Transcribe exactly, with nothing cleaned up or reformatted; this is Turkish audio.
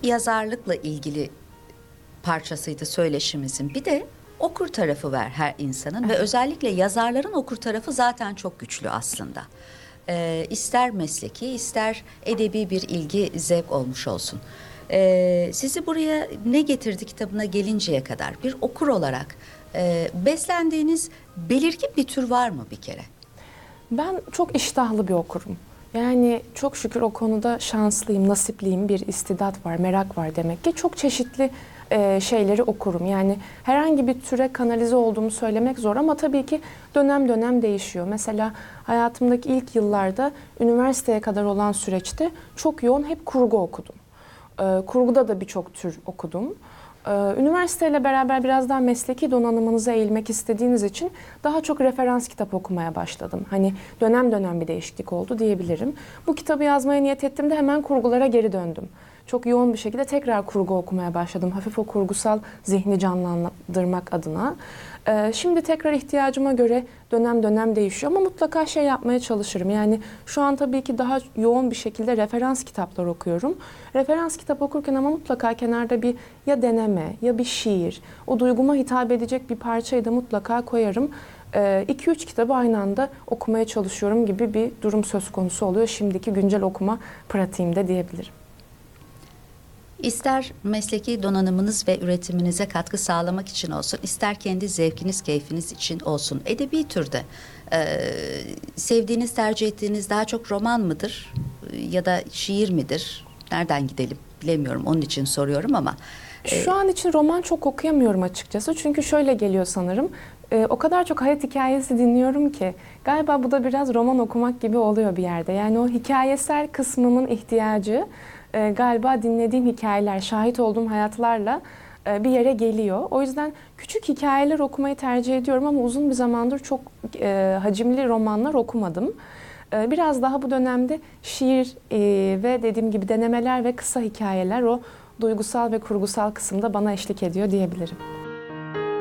yazarlıkla ilgili parçasıydı söyleşimizin. Bir de okur tarafı var her insanın ve özellikle yazarların okur tarafı zaten çok güçlü aslında. Ee, ister mesleki ister edebi bir ilgi, zevk olmuş olsun. Ee, sizi buraya ne getirdi kitabına gelinceye kadar bir okur olarak e, beslendiğiniz belirgin bir tür var mı bir kere? Ben çok iştahlı bir okurum. Yani çok şükür o konuda şanslıyım, nasipliyim, bir istidat var, merak var demek ki. Çok çeşitli e, şeyleri okurum. Yani herhangi bir türe kanalize olduğumu söylemek zor ama tabii ki dönem dönem değişiyor. Mesela hayatımdaki ilk yıllarda üniversiteye kadar olan süreçte çok yoğun hep kurgu okudum. E, kurguda da birçok tür okudum. Üniversiteyle beraber biraz daha mesleki donanımınıza eğilmek istediğiniz için daha çok referans kitap okumaya başladım. Hani dönem dönem bir değişiklik oldu diyebilirim. Bu kitabı yazmaya niyet ettiğimde hemen kurgulara geri döndüm. Çok yoğun bir şekilde tekrar kurgu okumaya başladım. Hafif o kurgusal zihni canlandırmak adına. Şimdi tekrar ihtiyacıma göre dönem dönem değişiyor ama mutlaka şey yapmaya çalışırım. Yani şu an tabii ki daha yoğun bir şekilde referans kitaplar okuyorum. Referans kitap okurken ama mutlaka kenarda bir ya deneme ya bir şiir, o duyguma hitap edecek bir parçayı da mutlaka koyarım. iki üç kitabı aynı anda okumaya çalışıyorum gibi bir durum söz konusu oluyor şimdiki güncel okuma pratiğimde diyebilirim. İster mesleki donanımınız ve üretiminize katkı sağlamak için olsun, ister kendi zevkiniz, keyfiniz için olsun. Edebi türde e, sevdiğiniz, tercih ettiğiniz daha çok roman mıdır ya da şiir midir? Nereden gidelim bilemiyorum, onun için soruyorum ama. E, Şu an için roman çok okuyamıyorum açıkçası. Çünkü şöyle geliyor sanırım. E, o kadar çok hayat hikayesi dinliyorum ki galiba bu da biraz roman okumak gibi oluyor bir yerde. Yani o hikayesel kısmımın ihtiyacı e, galiba dinlediğim hikayeler, şahit olduğum hayatlarla e, bir yere geliyor. O yüzden küçük hikayeler okumayı tercih ediyorum ama uzun bir zamandır çok e, hacimli romanlar okumadım. E, biraz daha bu dönemde şiir e, ve dediğim gibi denemeler ve kısa hikayeler o duygusal ve kurgusal kısımda bana eşlik ediyor diyebilirim.